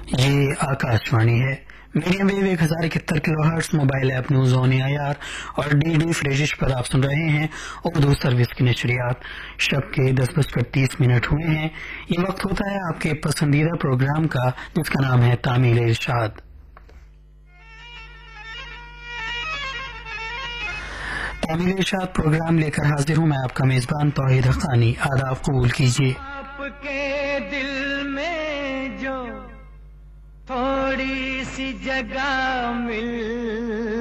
ये आकाशवाणी है। Medium wave 1071 kilohertz mobile app news on AIR और डीडी फ्रेशिश पर आप सुन रहे हैं उर्दू सर्विस की नशरियात। शब के 10:30 हुए हैं। ये वक्त होता है आपके पसंदीदा प्रोग्राम का जिसका नाम है तामील इरशाद। तामील इरशाद प्रोग्राम लेकर हाजिर हूँ मैं आपका मेजबान तौहीद हक़ानी। आदाब कबूल कीजिए। आपके दिल में जो थोड़ी सी जगह मिल